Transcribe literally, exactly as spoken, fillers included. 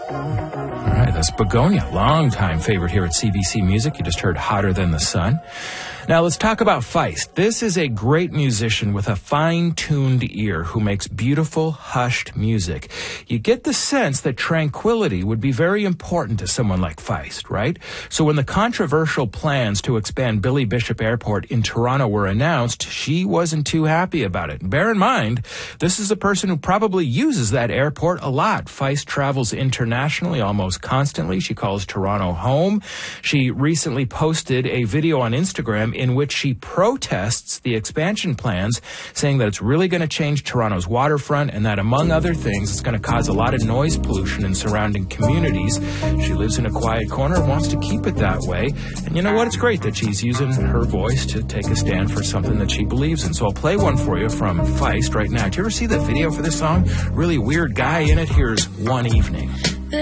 All right, that's Begonia, longtime favorite here at C B C Music. You just heard Hotter Than the Sun. Now let's talk about Feist. This is a great musician with a fine-tuned ear who makes beautiful, hushed music. You get the sense that tranquility would be very important to someone like Feist, right? So when the controversial plans to expand Billy Bishop Airport in Toronto were announced, she wasn't too happy about it. Bear in mind, this is a person who probably uses that airport a lot. Feist travels internationally almost constantly. She calls Toronto home. She recently posted a video on Instagram in which she protests the expansion plans, saying that it's really going to change Toronto's waterfront and that, among other things, it's going to cause a lot of noise pollution in surrounding communities. She lives in a quiet corner and wants to keep it that way. And you know what? It's great that she's using her voice to take a stand for something that she believes in. So I'll play one for you from Feist right now. Did you ever see the video for this song? Really weird guy in it. Here's One Evening.